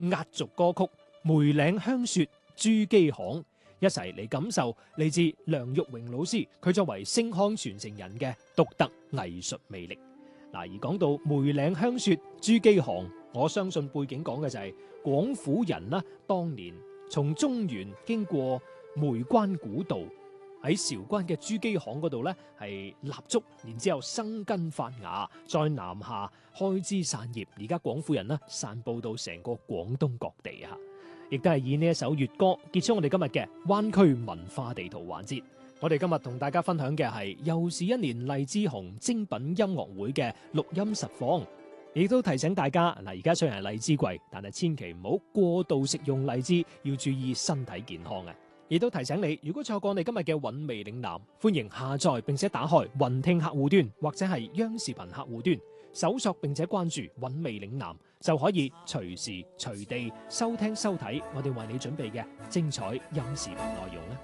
壓軸歌曲《梅嶺香雪珠璣巷》，一齊嚟感受嚟自梁玉榮老師佢作為星腔傳承人嘅獨特藝術魅力。嗱，而講到梅嶺香雪珠璣巷，我相信背景講嘅就係廣府人啦，當年從中原經過梅關古道，喺韶關嘅珠璣巷嗰度呢係立足，然之後生根發芽，再南下開枝散葉。而家廣府人呢散佈到成個廣東各地啊，亦都係以呢一首粵歌結束我哋今日嘅灣區文化地圖環節。我哋今日同大家分享嘅係又是一年荔枝紅精品音樂會嘅錄音實況，亦都提醒大家嗱，而家雖然係荔枝季，但係千祈唔好過度食用荔枝，要注意身體健康啊！亦都提醒你，如果錯過你今日嘅韻味嶺南，歡迎下載並且打開雲聽客戶端或者係央視頻客戶端，搜索並且關注韻味嶺南，就可以隨時隨地收聽收睇我哋為你準備嘅精彩音視頻內容啦。